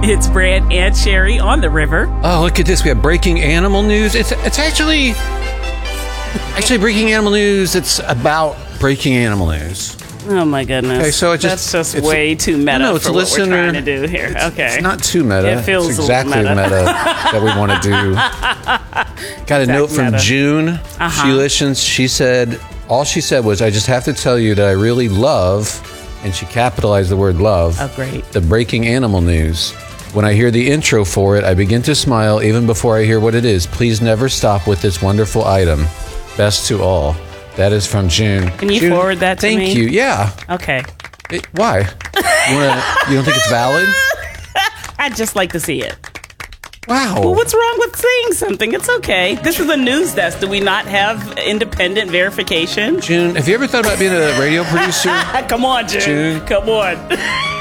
It's Brad and Sherry on the river. Oh, look at this. We have breaking animal news. It's actually breaking animal news. It's about breaking animal news. Oh, my goodness. Okay, so that's just way too meta for what we're trying to do here. It's not too meta. It feels it's exactly meta. that we want to do. Got a note from June. She listens. All she said was, I just have to tell you that I really love, and she capitalized the word love. Oh, great. The breaking animal news. When I hear the intro for it, I begin to smile even before I hear what it is. Please never stop with this wonderful item. Best to all. That is from June. Can you forward that to me? Thank you. Yeah. Okay. Why? You don't think it's valid? I'd just like to see it. Wow. Well, what's wrong with saying something? It's okay. This is a news desk. Do we not have independent verification? June, have you ever thought about being a radio producer? Come on, June. Come on.